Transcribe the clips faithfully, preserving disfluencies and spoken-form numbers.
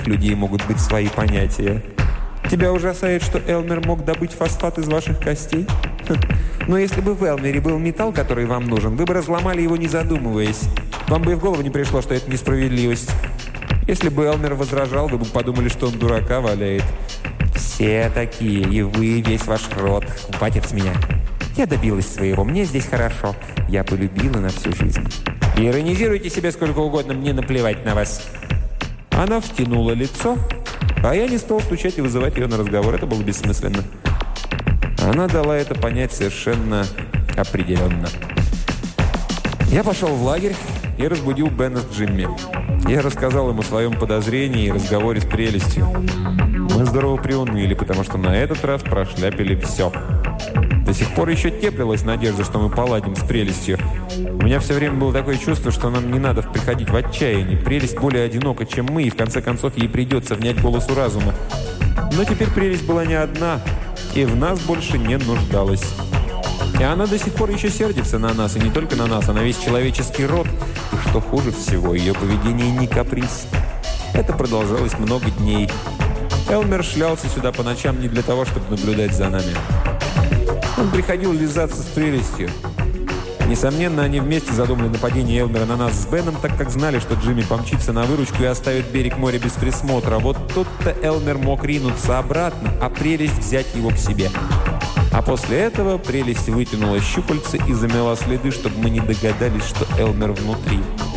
людей могут быть свои понятия. Тебя ужасает, что Элмер мог добыть фосфат из ваших костей? Ха. Но если бы в Элмере был металл, который вам нужен, вы бы разломали его, не задумываясь. Вам бы и в голову не пришло, что это несправедливость. Если бы Элмер возражал, вы бы подумали, что он дурака валяет. Все такие, и вы, весь ваш род. Хватит с меня. Я добилась своего, мне здесь хорошо. Я полюбила на всю жизнь. Иронизируйте себе сколько угодно, мне наплевать на вас. Она втянула лицо, а я не стал стучать и вызывать ее на разговор. Это было бессмысленно. Она дала это понять совершенно определенно. Я пошел в лагерь и разбудил Бена с Джимми. Я рассказал им о своем подозрении и разговоре с прелестью. Мы здорово приуныли, потому что на этот раз прошляпили все. До сих пор еще теплилась надежда, что мы поладим с прелестью. У меня все время было такое чувство, что нам не надо приходить в отчаяние. Прелесть более одинока, чем мы, и в конце концов ей придется внять голосу разума. Но теперь прелесть была не одна, и в нас больше не нуждалась. И она до сих пор еще сердится на нас, и не только на нас, а на весь человеческий род. И что хуже всего, ее поведение не каприз. Это продолжалось много дней. Элмер шлялся сюда по ночам не для того, чтобы наблюдать за нами. Он приходил лизаться с прелестью. Несомненно, они вместе задумали нападение Элмера на нас с Беном, так как знали, что Джимми помчится на выручку и оставит берег моря без присмотра. Вот тут-то Элмер мог ринуться обратно, а прелесть взять его к себе. А после этого прелесть вытянула щупальца и замела следы, чтобы мы не догадались, что Элмер внутри.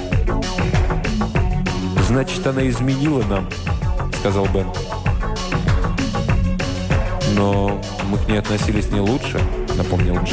«Значит, она изменила нам», — сказал Бен. «Но мы к ней относились не лучше», — напомнил Джимми.